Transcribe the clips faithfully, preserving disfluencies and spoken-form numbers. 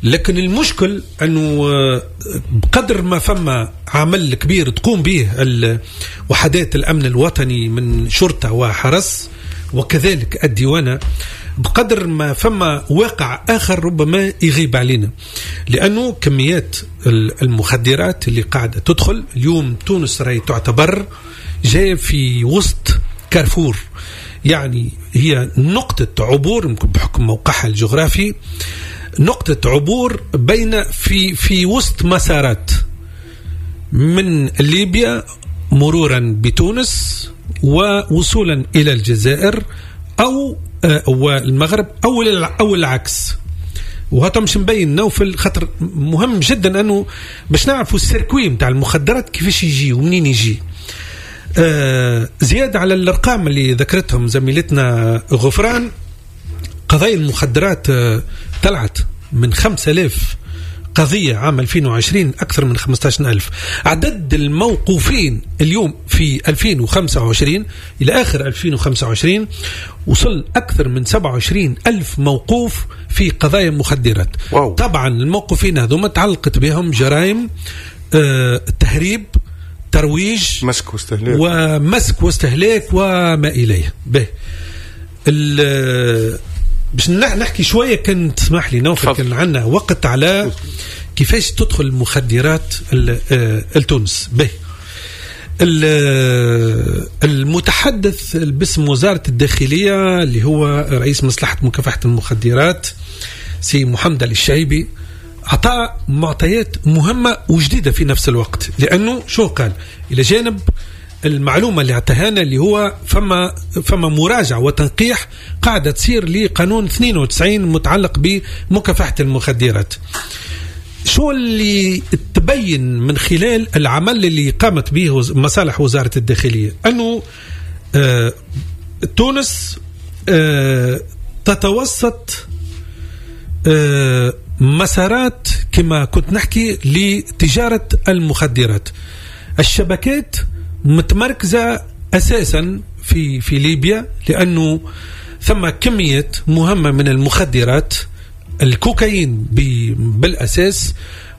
لكن المشكل أنه بقدر ما فما عمل كبير تقوم به وحدات الأمن الوطني من شرطة وحرس وكذلك الديوانة، بقدر ما فما واقع آخر ربما يغيب علينا، لأنه كميات المخدرات اللي قاعدة تدخل اليوم تونس راهي تعتبر جاية في وسط كارفور، يعني هي نقطة عبور بحكم موقعها الجغرافي، نقطة عبور بين في في وسط مسارات من ليبيا مرورا بتونس ووصولا إلى الجزائر أو والمغرب أو أو العكس. وهذا مش مبين نوفل، خطر مهم جدا أنه باش نعرفوا السيركوي متاع المخدرات كيفاش يجي ومنين يجي. آه زيادة على الأرقام اللي ذكرتهم زميلتنا غفران، قضايا المخدرات آه طلعت من خمسة آلاف قضية عام ألفين وعشرين أكثر من خمسة عشر ألف. عدد الموقوفين اليوم في ألفين وخمسة وعشرين إلى آخر ألفين وخمسة وعشرين وصل أكثر من سبعة وعشرين ألف موقوف في قضايا مخدرات. واو. طبعا الموقوفين هذوما تعلقت بهم جرائم آه تهريب، ترويج، مسك واستهلاك ومسك واستهلاك وما إليه. به باش نحكي شوية، كنت تسمح لي نوفل كان عنا وقت على كيفاش تدخل المخدرات التونس. به المتحدث باسم وزارة الداخلية اللي هو رئيس مصلحة مكافحة المخدرات سي محمد الشعيبي أعطى معطيات مهمة وجديدة في نفس الوقت، لأنه شو قال إلى جانب المعلومة اللي اعتهانا اللي هو فما فما مراجعة وتنقيح قاعدة تصير لقانون اثنين وتسعين متعلق بمكافحة المخدرات. شو اللي تبين من خلال العمل اللي قامت به مصالح وزارة الداخلية؟ أنه آه تونس آه تتوسط آه مسارات كما كنت نحكي لتجارة المخدرات. الشبكات متمركزة أساسا في في ليبيا، لأنه ثم كمية مهمة من المخدرات، الكوكايين بالأساس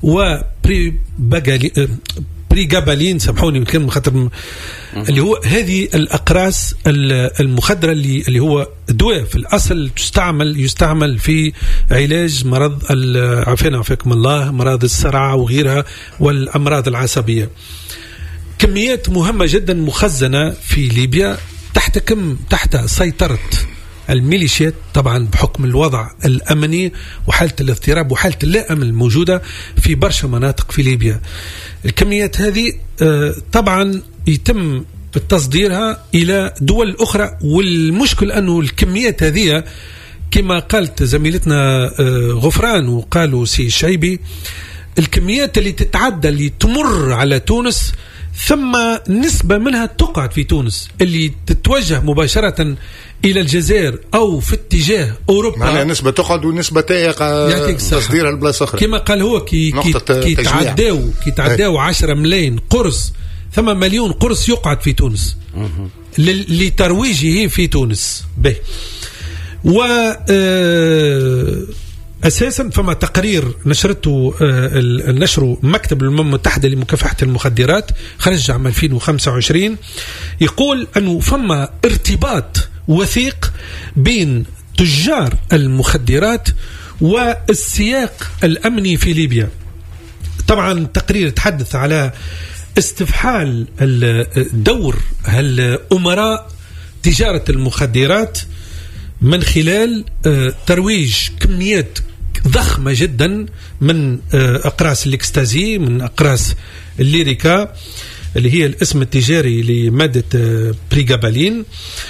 وبريجابالين، سامحوني بكلمة خاطر اللي هو هذه الأقراص المخدرة اللي اللي هو دواء في الأصل تستعمل يستعمل في علاج مرض عافانا عافاكم الله مرض الصرع وغيرها والأمراض العصبية. كميات مهمة جدا مخزنة في ليبيا تحت كم تحت سيطرة الميليشيات، طبعا بحكم الوضع الأمني وحالة الاضطراب وحالة اللا أمن الموجودة في برشا مناطق في ليبيا. الكميات هذه طبعا يتم تصديرها إلى دول أخرى، والمشكل أنه الكميات هذه كما قالت زميلتنا غفران وقالوا سي شعيبي، الكميات اللي تتعدى اللي تمر على تونس ثم نسبة منها تقعد في تونس اللي تتوجه مباشرة إلى الجزائر أو في اتجاه أوروبا. معناها نسبة تقعد ونسبة تائقة تصديرها لبلاصة أخرى. كما قال هو كي كي, كي تعداو كي تعداو عشرة ملايين قرص، ثم مليون قرص يقعد في تونس لترويجه في تونس. به و أساسا فما تقرير نشرته النشر مكتب الأمم المتحدة لمكافحة المخدرات خرج عام ألفين وخمسة وعشرين يقول أنه فما ارتباط وثيق بين تجار المخدرات والسياق الأمني في ليبيا. طبعا تقرير تحدث على استفحال الدور الأمراء تجارة المخدرات من خلال ترويج كميات ضخمة جدا من أقراص الإكستازي، من أقراص الليريكا اللي هي الاسم التجاري لمادة بريجابالين،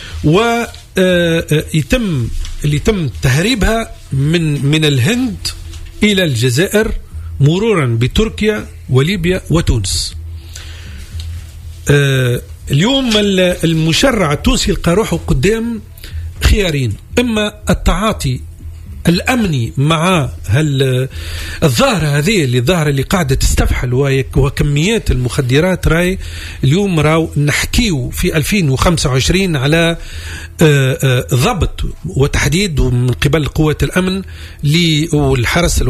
ويتم اللي تم تهريبها من من الهند إلى الجزائر مرورا بتركيا وليبيا وتونس. اليوم المشرع التونسي يلقى روحه قدام خيارين: إما التعاطي الأمني مع الظاهرة هذه اللي ظاهرة اللي قاعدة تستفحل وكميات المخدرات. راي اليوم راو نحكيو في ألفين وخمسة وعشرين على ضبط وتحديد من قبل قوات الأمن والحرس